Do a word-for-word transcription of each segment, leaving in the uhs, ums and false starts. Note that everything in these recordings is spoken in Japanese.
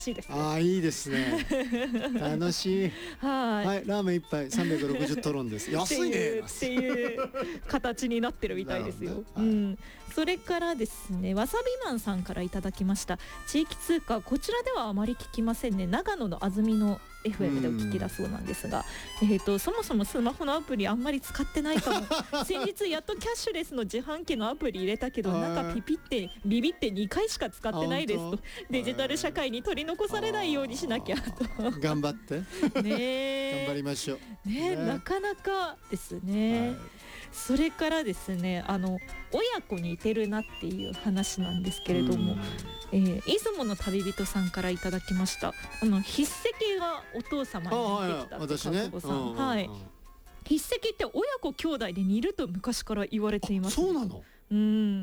しいですよ。 ああいいですね。楽しい。 はい、 はい、ラーメン一杯さんびゃくろくじゅうトロンです。安いね。 っていう形になってるみたいですよ。 はい、 うん、それからですね、わさびマンさんからいただきました。地域通貨、こちらではあまり聞きませんね。長野の安曇野 エフエム でお聞きだそうなんですが、えーと、そもそもスマホのアプリあんまり使ってないかも。先日やっとキャッシュレスの自販機のアプリ入れたけど、なんかピピってビビってにかいしか使ってないですと。デジタル社会に取り残されないようにしなきゃと。 頑張ってね頑張りましょうね、なかなかですね、はい、それからですね、あの親子に似てるなっていう話なんですけれども、えー、出雲の旅人さんからいただきました。あの筆跡がお父様に似てきたって川久保さん、はい、筆跡って親子兄弟で似ると昔から言われています。 そうなの？ うん、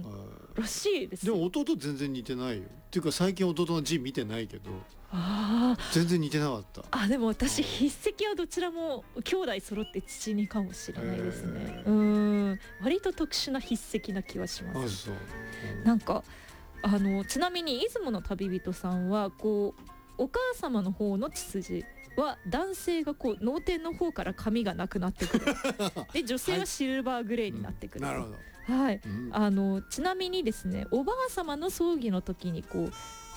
らしいですよ。 でも弟全然似てないよ。っていうか最近弟の字見てないけど、 あ全然似てなかった。 あ、でも私筆跡はどちらも兄弟揃って父にかもしれないですね。うん、割と特殊な筆跡な気はします。 あ、そう、うん、 なんかあのちなみに出雲の旅人さんはこうお母様の方の血筋は男性がこう脳天の方から髪がなくなってくるで女性はシルバーグレーになってくる、 はい、うん、なるほど。 はい、うん、あのちなみにですね、おばあ様の葬儀の時にこう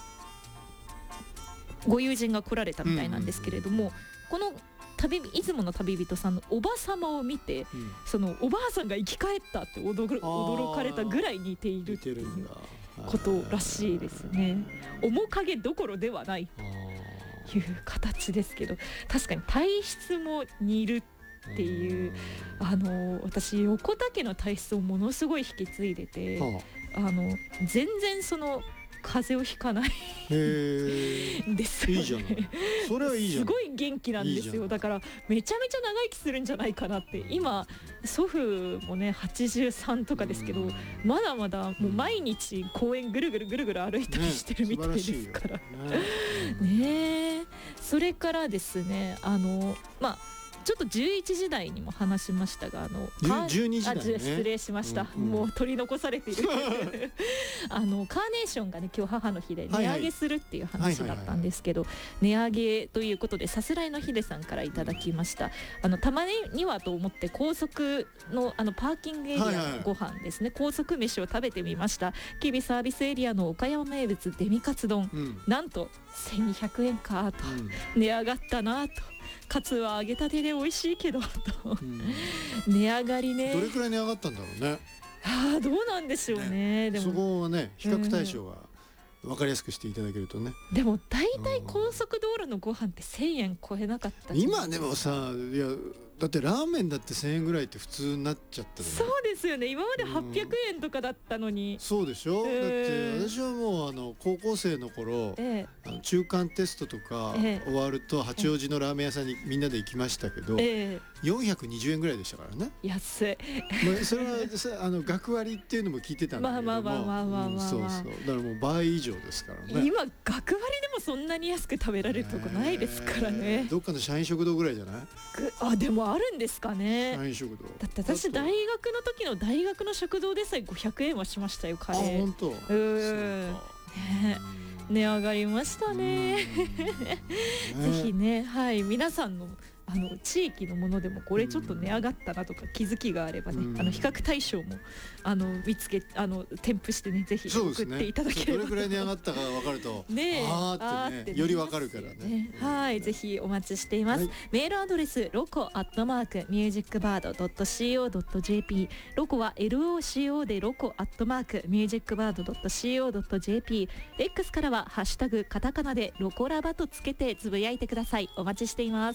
ご友人が来られたみたいなんですけれども、この旅出雲の旅人さんのおば様を見て、うん、そのおばあさんが生き返ったって驚、驚かれたぐらい似ているっていうことらしいですね。面影どころではないという形ですけど、確かに体質も似るっていう、あの私横田家の体質をものすごい引き継いでて、あの全然その風邪をひかないですよね。 いいじゃない。それはいいじゃん。 すごい元気なんですよ。だからめちゃめちゃ長生きするんじゃないかなって。今祖父もねはちじゅうさんとかですけど、まだまだもう毎日公園ぐるぐるぐるぐる歩いたりしてるみたいですからね。えそれからですね、あのまあちょっとじゅういちじ台にも話しましたが、あのじゅうにじ台、ね、 失礼しました、うんうん、もう取り残されているあのカーネーションがね今日母の日で値上げするっていう話だったんですけど、値上げということでさすらいのひでさんからいただきました。あのたまにはと思って高速 の, あのパーキングエリアのご飯ですね、はいはい、高速飯を食べてみました。吉備サービスエリアの岡山名物デミカツ丼、うん、なんとせんにひゃくえんかと、うん、値上がったなと、カツは揚げたてで美味しいけどと、うん、値上がりね。 どれくらい値上がったんだろうね。 ああ、どうなんでしょう ね, ね。 でもそこはね比較対象が分かりやすくしていただけるとね。 でも大体高速道路のご飯ってせんえん超えなかった。 今でもさ、いやだってラーメンだってせんえんぐらいって普通になっちゃったよね。 そうですよね。今まではっぴゃくえんとかだったのに、 うん、そうでしょ、えー、だって私はもうあの高校生の頃、えー、あの中間テストとか終わると八王子のラーメン屋さんにみんなで行きましたけど、えー、よんひゃくにじゅうえんぐらいでしたからね。 安い。 まあそれはあの学割っていうのも聞いてたんだけども、まあまあまあまあまあ、うん、そうそう、だからもう倍以上ですからね。 今学割でもそんなに安く食べられるとこないですからね。 えー、どっかの社員食堂ぐらいじゃない？ あ、でもあるんですかね。 社員食堂だって私大学の時の大学の食堂でさえごひゃくえんはしましたよ、カレー。 あ、本当。うーん、ね、値上がりましたね。ぜひね、はい、皆さんのあの地域のものでもこれちょっと値上がったなとか気づきがあればね、あの比較対象もあの見つけあの添付してね、ぜひ送っていただければ、 ね、どれくらい値上がったか分かるとね、 あーってね、ってねより分かるからね、 ね、はい、ぜひお待ちしています、はい、メールアドレスロコアットマークミュージックバードドットシーオードットジェーピー、 ロコは エルオーシーオー でロコアットマークミュージックバードドットシーオードットジェーピー、 X からはハッシュタグカタカナでロコラバとつけてつぶやいてください。お待ちしています。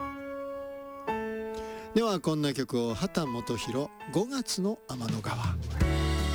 ではこんな曲を畑基博ごがつの天の川。